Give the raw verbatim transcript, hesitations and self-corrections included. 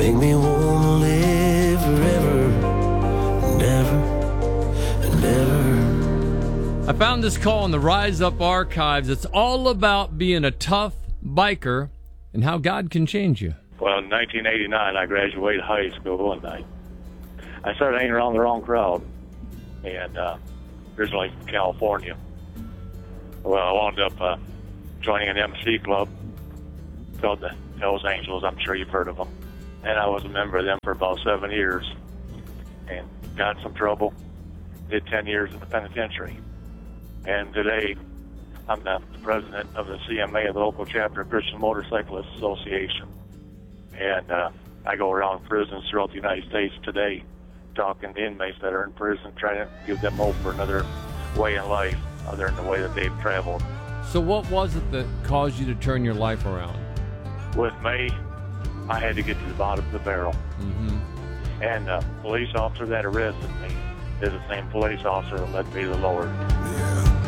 make me wanna live forever and ever and ever. I found this call in the Rise Up archives. It's all about being a tough biker and how God can change you. Well, in nineteen eighty-nine, I graduated high school, and I, I started hanging around the wrong crowd, and uh, originally from California. Well, I wound up uh, joining an M C club called the Hells Angels. I'm sure you've heard of them. And I was a member of them for about seven years, and got in some trouble. Did ten years in the penitentiary. And today, I'm the president of the C M A of the local chapter of Christian Motorcyclists Association. And uh, I go around prisons throughout the United States today, talking to inmates that are in prison, trying to give them hope for another way in life other than the way that they've traveled. So what was it that caused you to turn your life around? With me, I had to get to the bottom of the barrel. Mm-hmm. And the police officer that arrested me is the same police officer that led me to the Lord. Yeah.